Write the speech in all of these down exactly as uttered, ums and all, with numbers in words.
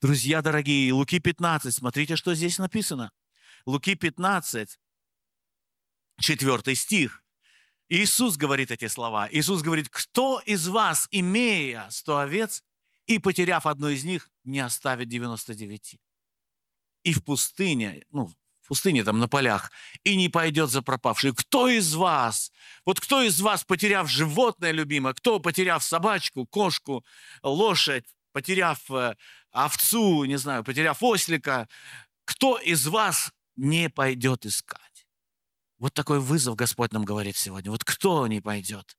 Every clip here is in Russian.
Друзья дорогие, Луки пятнадцать, смотрите, что здесь написано. Луки пятнадцать, четвёртый стих. Иисус говорит эти слова. Иисус говорит: кто из вас, имея сто овец, и потеряв одну из них, не оставит девяносто девять? И в пустыне, ну, в пустыне там на полях, и не пойдет за пропавшей. Кто из вас, вот кто из вас, потеряв животное любимое, кто, потеряв собачку, кошку, лошадь, потеряв э, овцу, не знаю, потеряв ослика, кто из вас не пойдет искать? Вот такой вызов Господь нам говорит сегодня. Вот кто не пойдет?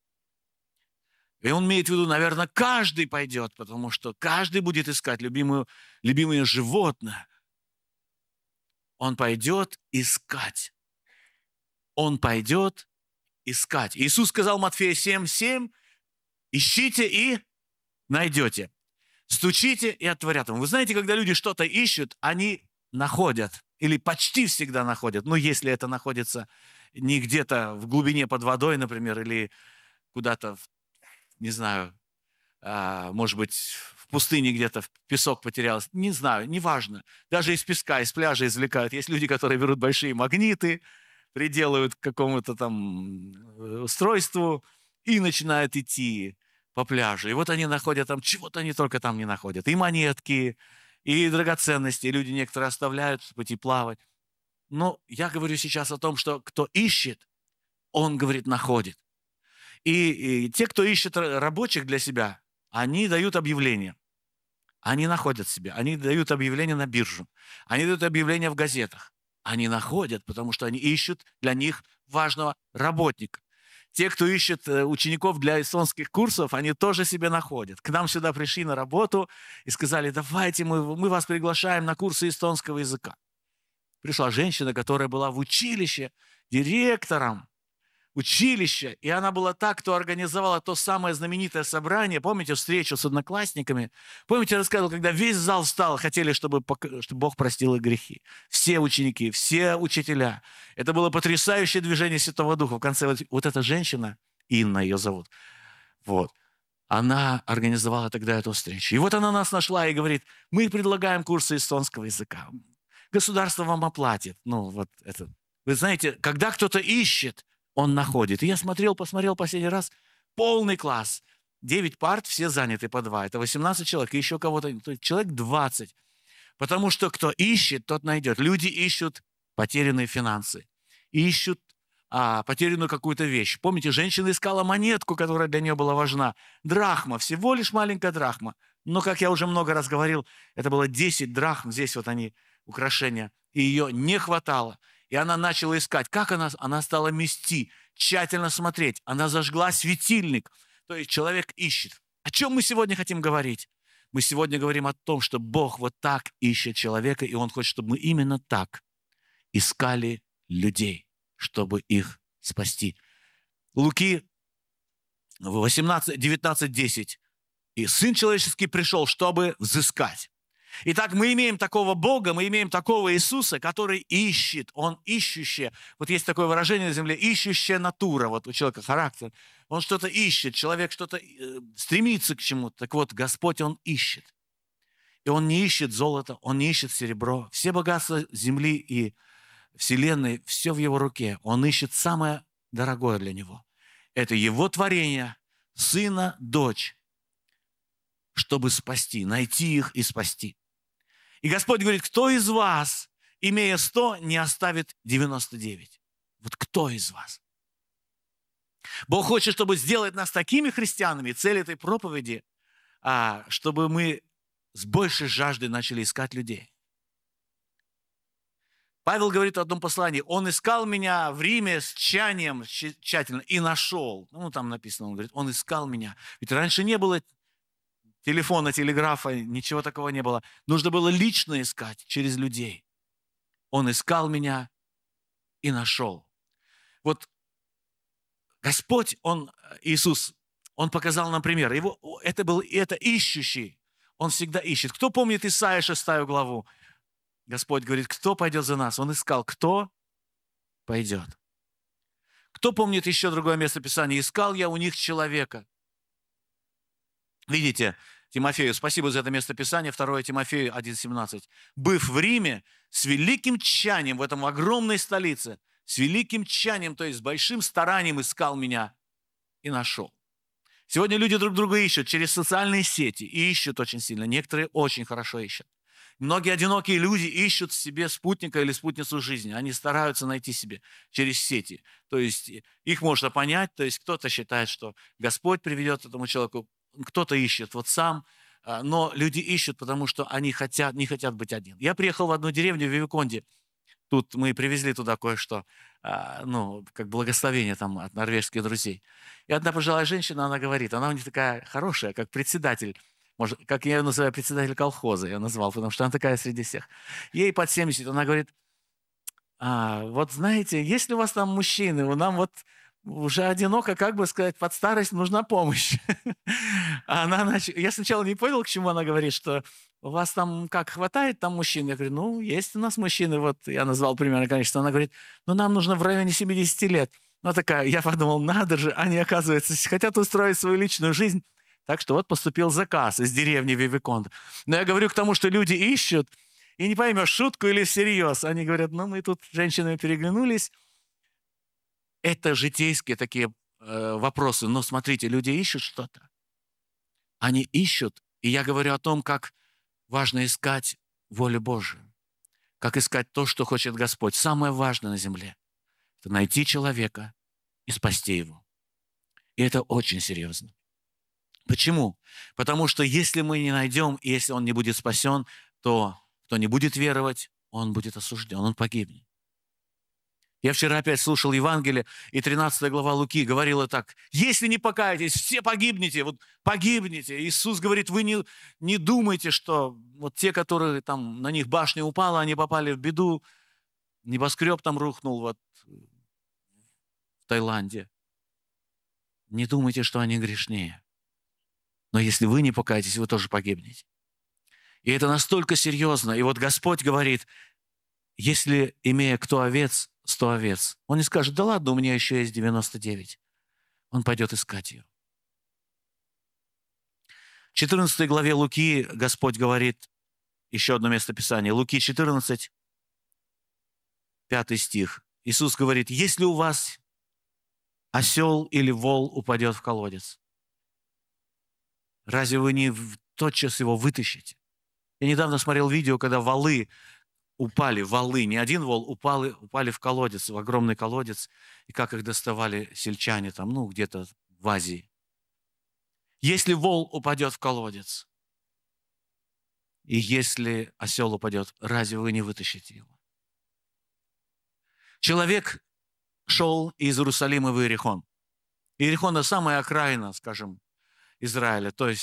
И он имеет в виду, наверное, каждый пойдет, потому что каждый будет искать любимую, любимое животное. Он пойдет искать. Он пойдет искать. Иисус сказал Матфея семь семь: ищите и найдете. Стучите и отворят вам. Вы знаете, когда люди что-то ищут, они находят. Или почти всегда находят. Ну, если это находится не где-то в глубине под водой, например, или куда-то, не знаю, может быть, в пустыне где-то в песок потерялся. Не знаю, неважно. Даже из песка, из пляжа извлекают. Есть люди, которые берут большие магниты, приделывают к какому-то там устройству и начинают идти по пляжу. И вот они находят там, чего-то они только там не находят. И монетки, и драгоценности. Люди некоторые оставляют в пути плавать. Но я говорю сейчас о том, что кто ищет, он, говорит, находит. И, и те, кто ищет рабочих для себя, они дают объявление. Они находят себя. Они дают объявление на биржу. Они дают объявление в газетах. Они находят, потому что они ищут для них важного работника. Те, кто ищет учеников для эстонских курсов, они тоже себе находят. К нам сюда пришли на работу и сказали: давайте, мы, мы вас приглашаем на курсы эстонского языка. Пришла женщина, которая была в училище директором училища, и она была та, кто организовала то самое знаменитое собрание, помните, встречу с одноклассниками? Помните, я рассказывал, когда весь зал встал, хотели, чтобы, чтобы Бог простил их грехи. Все ученики, все учителя. Это было потрясающее движение Святого Духа. В конце вот, вот эта женщина, Инна ее зовут, вот, она организовала тогда эту встречу. И вот она нас нашла и говорит: мы предлагаем курсы эстонского языка. Государство вам оплатит. Ну, вот это. Вы знаете, когда кто-то ищет, он находит. И я смотрел, посмотрел последний раз, полный класс. девять парт, все заняты по два. Это восемнадцать человек, и еще кого-то, человек двадцать. Потому что кто ищет, тот найдет. Люди ищут потерянные финансы, ищут а, потерянную какую-то вещь. Помните, женщина искала монетку, которая для нее была важна. Драхма, всего лишь маленькая драхма. Но, как я уже много раз говорил, это было десять драхм, здесь вот они, украшения, и ее не хватало. И она начала искать. Как она? Она стала мести, тщательно смотреть. Она зажгла светильник. То есть человек ищет. О чем мы сегодня хотим говорить? Мы сегодня говорим о том, что Бог вот так ищет человека, и Он хочет, чтобы мы именно так искали людей, чтобы их спасти. Луки восемнадцать, девятнадцать, десять. И Сын Человеческий пришел, чтобы взыскать. Итак, мы имеем такого Бога, мы имеем такого Иисуса, который ищет, Он ищущий. Вот есть такое выражение на земле: ищущая натура, вот у человека характер. Он что-то ищет, человек что-то э, стремится к чему-то. Так вот, Господь, Он ищет. И Он не ищет золото, Он не ищет серебро. Все богатства земли и вселенной, все в Его руке. Он ищет самое дорогое для Него. Это Его творение, сына, дочь, чтобы спасти, найти их и спасти. И Господь говорит: кто из вас, имея сто, не оставит девяносто девять? Вот кто из вас? Бог хочет, чтобы сделать нас такими христианами. Цель этой проповеди, чтобы мы с большей жаждой начали искать людей. Павел говорит в одном послании: он искал меня в Риме с тщанием, тщательно, и нашел. Ну, там написано, он говорит, он искал меня. Ведь раньше не было телефона, телеграфа, ничего такого не было. Нужно было лично искать через людей. Он искал меня и нашел. Вот Господь, Он, Иисус, Он показал нам пример. Его, это был это ищущий. Он всегда ищет. Кто помнит Исаия шестую главу? Господь говорит: кто пойдет за нас? Он искал, кто пойдет. Кто помнит еще другое место Писания? Искал я у них человека. Видите, Тимофею, спасибо за это местописание, второе Тимофею один семнадцать. «Быв в Риме, с великим тщанием в этом огромной столице, с великим тщанием, то есть с большим старанием искал меня и нашел». Сегодня люди друг друга ищут через социальные сети, и ищут очень сильно. Некоторые очень хорошо ищут. Многие одинокие люди ищут себе спутника или спутницу жизни. Они стараются найти себе через сети. То есть их можно понять. То есть кто-то считает, что Господь приведет этому человеку, кто-то ищет вот сам. Но люди ищут, потому что они хотят, не хотят быть один. Я приехал в одну деревню в Вивиконде. Тут мы привезли туда кое-что, ну, как благословение там от норвежских друзей. И одна пожилая женщина, она говорит, она у них такая хорошая, как председатель, может, как я ее называю, председатель колхоза, я назвал, потому что она такая среди всех. Ей под семьдесят, она говорит, а, вот знаете, если у вас там мужчины, нам вот уже одиноко, как бы сказать, под старость нужна помощь. Она нач... Я сначала не понял, к чему она говорит, что у вас там как, хватает там мужчин? Я говорю, ну, есть у нас мужчины, вот я назвал примерно количество. Она говорит, ну, нам нужно в районе семидесяти лет. Ну, такая, я подумал, надо же, они, оказывается, хотят устроить свою личную жизнь. Так что вот поступил заказ из деревни Вивиконда. Но я говорю к тому, что люди ищут, и не поймешь, шутку или всерьез. Они говорят, ну, мы тут с женщинами переглянулись. Это житейские такие э, вопросы. Но смотрите, люди ищут что-то. Они ищут, и я говорю о том, как важно искать волю Божию, как искать то, что хочет Господь. Самое важное на земле – это найти человека и спасти его. И это очень серьезно. Почему? Потому что если мы не найдем, и если он не будет спасен, то кто не будет веровать, он будет осужден, он погибнет. Я вчера опять слушал Евангелие, и тринадцатая глава Луки говорила так: «Если не покаетесь, все погибнете, вот погибнете». Иисус говорит, вы не, не думайте, что вот те, которые там, на них башня упала, они попали в беду, небоскреб там рухнул вот в Таиланде. Не думайте, что они грешнее. Но если вы не покаетесь, вы тоже погибнете. И это настолько серьезно. И вот Господь говорит, если, имея кто овец, сто овец, он не скажет, да ладно, у меня еще есть девяносто девять. Он пойдет искать ее. В четырнадцатой главе Луки Господь говорит, еще одно местописание, Луки четырнадцать, пятый стих. Иисус говорит, если у вас осел или вол упадет в колодец, разве вы не тотчас его вытащите? Я недавно смотрел видео, когда волы упали, волы, не один вол, упали, упали в колодец, в огромный колодец, и как их доставали сельчане там, ну, где-то в Азии. Если вол упадет в колодец, и если осел упадет, разве вы не вытащите его? Человек шел из Иерусалима в Иерихон. Иерихон – это самая окраина, скажем, Израиля, то есть